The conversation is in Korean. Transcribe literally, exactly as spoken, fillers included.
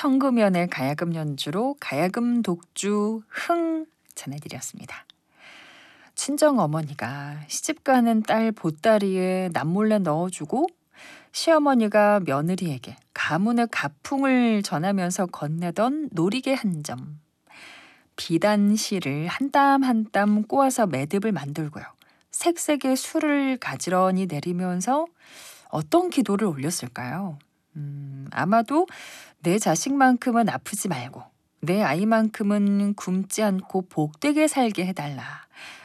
청금연의 가야금 연주로 가야금 독주 흥 전해드렸습니다. 친정어머니가 시집가는 딸 보따리에 남몰래 넣어주고 시어머니가 며느리에게 가문의 가풍을 전하면서 건네던 노리개 한 점. 비단실을 한 땀 한 땀 꼬아서 매듭을 만들고요. 색색의 술을 가지런히 내리면서 어떤 기도를 올렸을까요? 음, 아마도 내 자식만큼은 아프지 말고 내 아이만큼은 굶지 않고 복되게 살게 해달라.